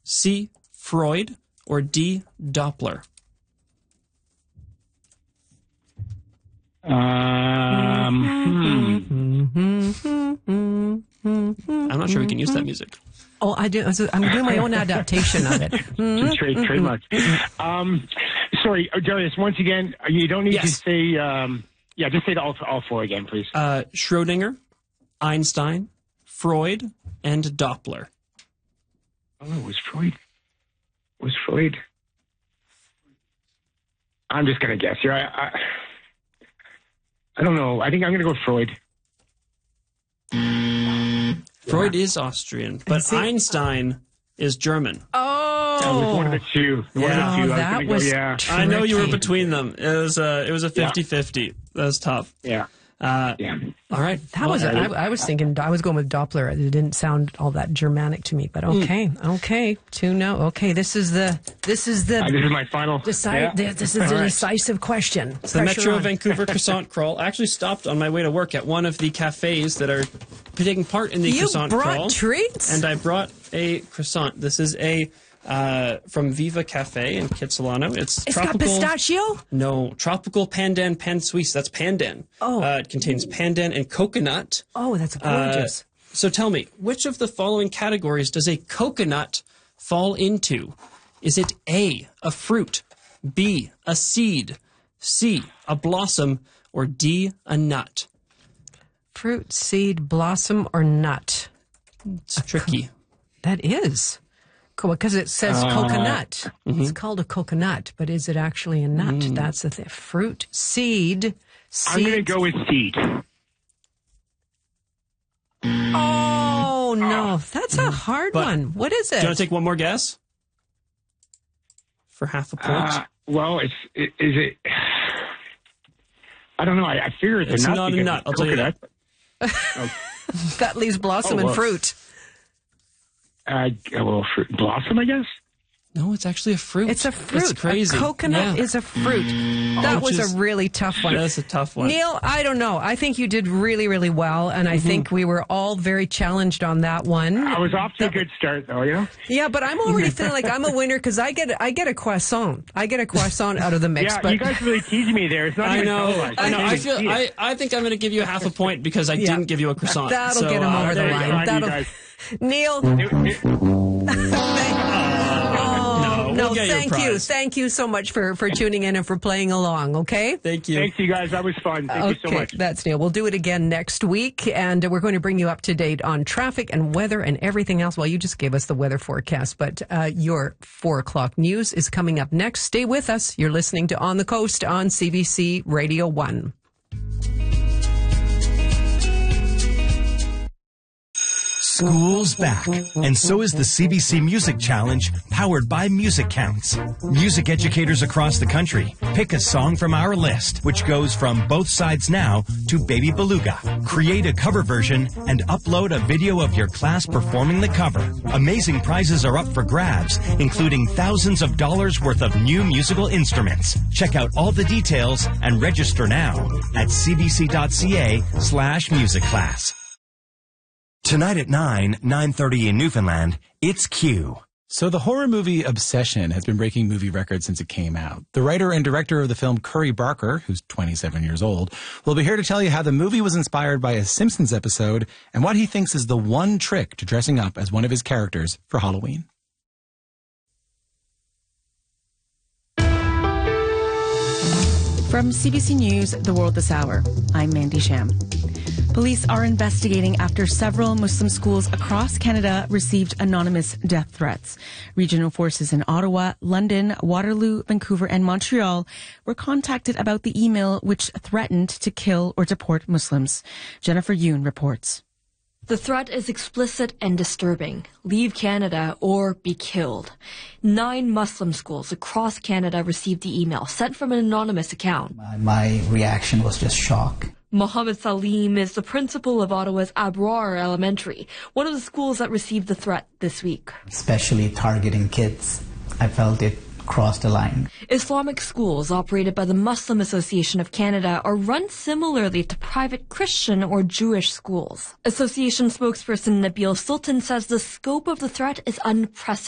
C. Freud, or D. Doppler? I'm not sure we can use that music. Oh, I do. I'm doing my own adaptation of it. Trademark. Sorry, Darius, once again, you don't need to say, just say all four again, please. Schrödinger, Einstein, Freud, and Doppler. Oh, it was Freud. I'm just going to guess here. I don't know. I think I'm going to go with Freud. Freud is Austrian, but Einstein is German. Oh, that was one of the two. That was tricky. I know you were between them. It was a 50-50. That was tough. Yeah. All right. That was. I was thinking. I was going with Doppler. It didn't sound all that Germanic to me. But okay. 2-0. Okay. This is my final. This is the decisive question. So the Metro Vancouver croissant crawl. I actually stopped on my way to work at one of the cafes that are taking part in the croissant crawl. You brought treats? And I brought a croissant. This is from Viva Cafe in Kitsilano. It's tropical. Got pistachio? No, tropical pandan pan suisse. That's pandan. Oh. It contains pandan and coconut. Oh, that's gorgeous. So tell me, which of the following categories does a coconut fall into? Is it A, a fruit, B, a seed, C, a blossom, or D, a nut? Fruit, seed, blossom, or nut? It's tricky. That is. Because it says coconut. Mm-hmm. It's called a coconut, but is it actually a nut? That's the thing. Fruit, seed. I'm going to go with seed. Oh, no. That's a hard one. What is it? Do you want to take one more guess? For half a point? Is it... I don't know. I figure it's a nut. Not a nut. I'll tell you that. That leaves blossom and fruit. Fruit blossom, I guess. No, it's actually a fruit. It's a fruit. It's crazy. A coconut is a fruit. That was a really tough one. That's a tough one. Neil, I don't know. I think you did really, really well, and I think we were all very challenged on that one. I was off to a good start, though, yeah? Yeah, but I'm already feeling like I'm a winner because I get a croissant. I get a croissant out of the mix. Yeah, but you guys really teased me there. It's not I know. I think I'm going to give you half a point because I didn't give you a croissant. That'll get him over the line. Neil. Thank you so much for tuning in and for playing along, okay? Thank you. Thanks, you guys. That was fun. Thank you so much. That's Neil. We'll do it again next week, and we're going to bring you up to date on traffic and weather and everything else. Well, you just gave us the weather forecast, but your 4 o'clock news is coming up next. Stay with us. You're listening to On the Coast on CBC Radio 1. School's back, and so is the CBC Music Challenge, powered by Music Counts. Music educators across the country pick a song from our list, which goes from Both Sides Now to Baby Beluga. Create a cover version and upload a video of your class performing the cover. Amazing prizes are up for grabs, including thousands of dollars worth of new musical instruments. Check out all the details and register now at cbc.ca/musicclass. Tonight at 9:30 in Newfoundland, it's Q. So the horror movie Obsession has been breaking movie records since it came out. The writer and director of the film, Curry Barker, who's 27 years old, will be here to tell you how the movie was inspired by a Simpsons episode and what he thinks is the one trick to dressing up as one of his characters for Halloween. From CBC News, The World This Hour, I'm Mandy Sham. Police are investigating after several Muslim schools across Canada received anonymous death threats. Regional forces in Ottawa, London, Waterloo, Vancouver, and Montreal were contacted about the email which threatened to kill or deport Muslims. Jennifer Yoon reports. The threat is explicit and disturbing. Leave Canada or be killed. 9 Muslim schools across Canada received the email sent from an anonymous account. My reaction was just shock. Mohammed Salim is the principal of Ottawa's Abrar Elementary, one of the schools that received the threat this week. Especially targeting kids. I felt it crossed the line. Islamic schools operated by the Muslim Association of Canada are run similarly to private Christian or Jewish schools. Association spokesperson Nabil Sultan says the scope of the threat is unprecedented.